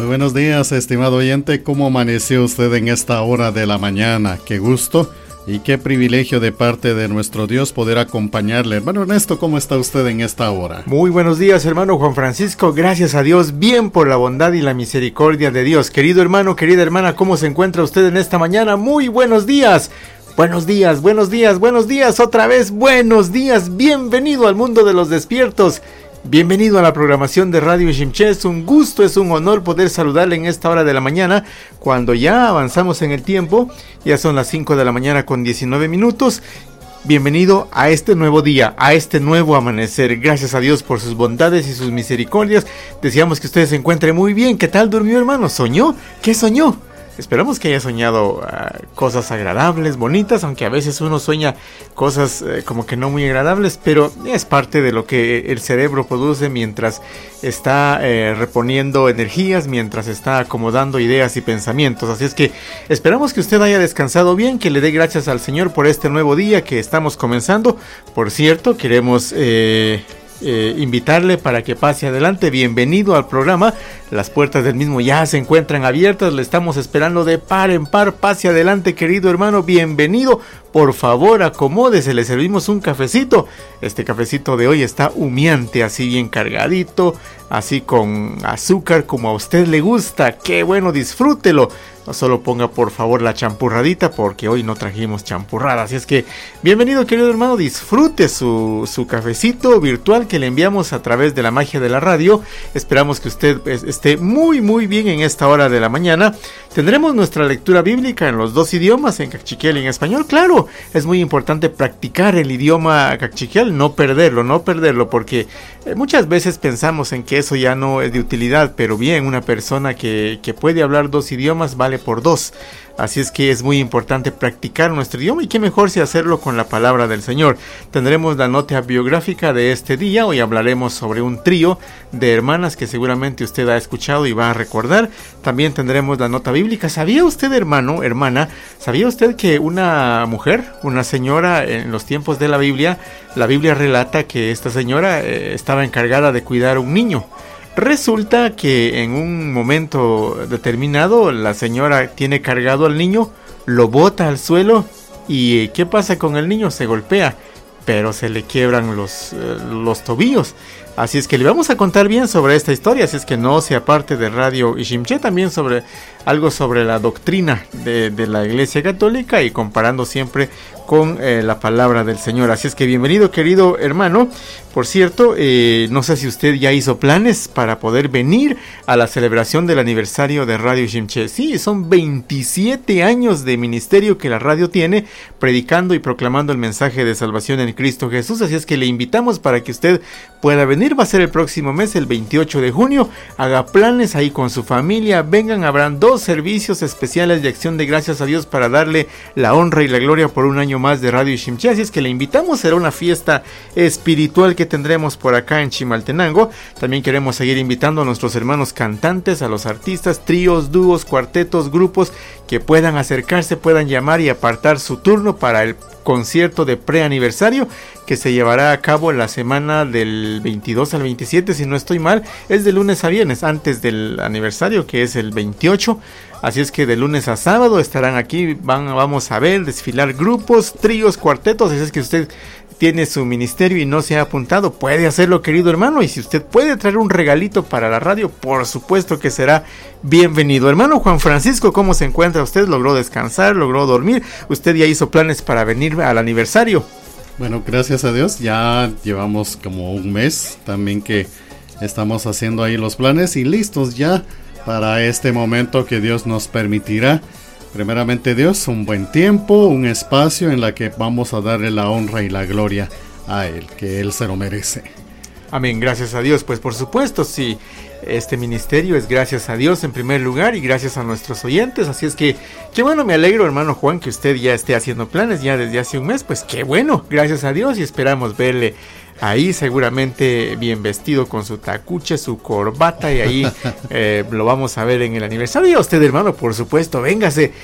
Muy buenos días, estimado oyente. ¿Cómo amaneció usted en esta hora de la mañana? Qué gusto y qué privilegio de parte de nuestro Dios poder acompañarle. Hermano Ernesto, ¿cómo está usted en esta hora? Muy buenos días, hermano Juan Francisco. Gracias a Dios, bien por la bondad y la misericordia de Dios. Querido hermano, querida hermana, ¿cómo se encuentra usted en esta mañana? Muy buenos días. Buenos días, buenos días, buenos días, otra vez buenos días. Bienvenido al mundo de los despiertos. Bienvenido a la programación de Radio Shimché. Es un gusto, es un honor poder saludarle en esta hora de la mañana, cuando ya avanzamos en el tiempo. Ya son las 5 de la mañana con 19 minutos. Bienvenido a este nuevo día, a este nuevo amanecer. Gracias a Dios por sus bondades y sus misericordias. Deseamos que usted se encuentre muy bien. ¿Qué tal durmió, hermano? ¿Soñó? ¿Qué soñó? Esperamos que haya soñado cosas agradables, bonitas, aunque a veces uno sueña cosas como que no muy agradables, pero es parte de lo que el cerebro produce mientras está reponiendo energías, mientras está acomodando ideas y pensamientos. Así es que esperamos que usted haya descansado bien, que le dé gracias al Señor por este nuevo día que estamos comenzando. Por cierto, queremos invitarle para que pase adelante. Bienvenido al programa. Las puertas del mismo ya se encuentran abiertas. Le estamos esperando de par en par. Pase adelante, querido hermano. Bienvenido. Por favor, acomódese. Le servimos un cafecito. Este cafecito de hoy está humeante, así bien cargadito, así con azúcar como a usted le gusta. Qué bueno, disfrútelo. No solo ponga por favor la champurradita, porque hoy no trajimos champurrada. Así es que bienvenido, querido hermano, disfrute su cafecito virtual que le enviamos a través de la magia de la radio. Esperamos que usted esté muy bien en esta hora de la mañana. Tendremos nuestra lectura bíblica en los dos idiomas, en cachiquel y en español. Claro, es muy importante practicar el idioma cachiquel, no perderlo, porque muchas veces pensamos en que eso ya no es de utilidad, pero bien, una persona que puede hablar dos idiomas vale por dos. Así es que es muy importante practicar nuestro idioma, y qué mejor si hacerlo con la palabra del Señor. Tendremos la nota biográfica de este día. Hoy hablaremos sobre un trío de hermanas que seguramente usted ha escuchado y va a recordar. También tendremos la nota bíblica. ¿Sabía usted, hermano, hermana, sabía usted que una mujer, una señora en los tiempos de la Biblia relata que esta señora estaba encargada de cuidar a un niño? Resulta que en un momento determinado la señora tiene cargado al niño, lo bota al suelo y ¿qué pasa con el niño? Se golpea, pero se le quiebran los tobillos. Así es que le vamos a contar bien sobre esta historia, así es que no sea parte de Radio Ishimché, también sobre algo sobre la doctrina de la Iglesia Católica y comparando siempre con la palabra del Señor. Así es que bienvenido, querido hermano. Por cierto, no sé si usted ya hizo planes para poder venir a la celebración del aniversario de Radio Ishimché. Sí, son 27 años de ministerio que la radio tiene, predicando y proclamando el mensaje de salvación en Cristo Jesús. Así es que le invitamos para que usted pueda venir. Va a ser el próximo mes, el 28 de junio. Haga planes ahí con su familia. Vengan, habrán 2 servicios especiales de acción de gracias a Dios para darle la honra y la gloria por un año más de Radio Shimché. Así es que le invitamos. Será una fiesta espiritual que tendremos por acá en Chimaltenango. También queremos seguir invitando a nuestros hermanos cantantes, a los artistas, tríos, dúos, cuartetos, grupos que puedan acercarse, puedan llamar y apartar su turno para el concierto de preaniversario que se llevará a cabo en la semana del 22 al 27, si no estoy mal. Es de lunes a viernes, antes del aniversario, que es el 28. Así es que de lunes a sábado estarán aquí. Vamos a ver desfilar grupos, tríos, cuartetos. Así es que usted tiene su ministerio y no se ha apuntado, puede hacerlo, querido hermano. Y si usted puede traer un regalito para la radio, por supuesto que será bienvenido. Hermano Juan Francisco, ¿cómo se encuentra usted? ¿Logró descansar? ¿Logró dormir? ¿Usted ya hizo planes para venir al aniversario? Bueno, gracias a Dios, ya llevamos como un mes también que estamos haciendo ahí los planes y listos ya para este momento que Dios nos permitirá. Primeramente Dios, un buen tiempo, un espacio en la que vamos a darle la honra y la gloria a Él, que Él se lo merece. Amén, gracias a Dios. Pues por supuesto, sí, este ministerio es gracias a Dios en primer lugar y gracias a nuestros oyentes. Así es que, qué bueno, me alegro, hermano Juan, que usted ya esté haciendo planes ya desde hace un mes. Pues qué bueno, gracias a Dios, y esperamos verle ahí seguramente bien vestido con su tacuche, su corbata, y ahí lo vamos a ver en el aniversario. Y a usted, hermano, por supuesto, véngase.